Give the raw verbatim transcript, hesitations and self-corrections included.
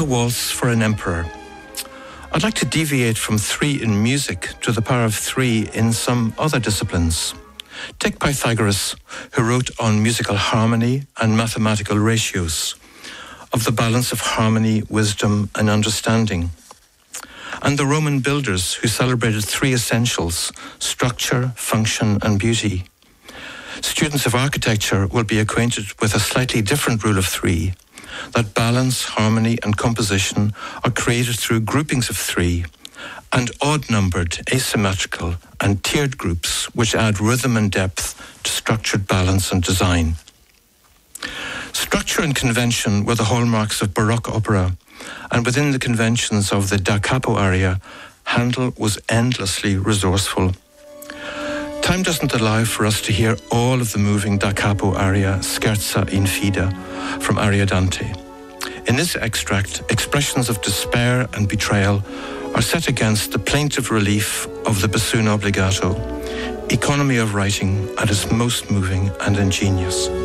A Waltz for an Emperor. I'd like to deviate from three in music to the power of three in some other disciplines. Take Pythagoras, who wrote on musical harmony and mathematical ratios, of the balance of harmony, wisdom, and understanding. And the Roman builders, who celebrated three essentials: structure, function, and beauty. Students of architecture will be acquainted with a slightly different rule of three, that balance, harmony, and composition are created through groupings of three, and odd-numbered, asymmetrical, and tiered groups which add rhythm and depth to structured balance and design. Structure and convention were the hallmarks of Baroque opera, and within the conventions of the Da Capo aria, Handel was endlessly resourceful. Time doesn't allow for us to hear all of the moving Da Capo aria, Scherza in Fida, from Ariodante. In this extract, expressions of despair and betrayal are set against the plaintive relief of the bassoon obbligato, economy of writing at its most moving and ingenious.